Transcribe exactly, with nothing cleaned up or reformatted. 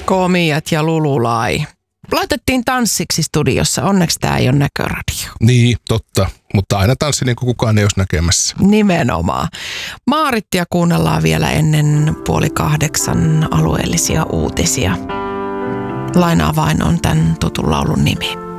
Komiat ja Lululai. Laitettiin tanssiksi studiossa. Onneksi tämä ei ole näköradio. Niin, totta. Mutta aina tanssi niin kuin kukaan ei olisi näkemässä. Nimenomaan. Maarittia kuunnellaan vielä ennen puoli kahdeksan alueellisia uutisia. Lainaa vain on tämän tutun laulun nimi.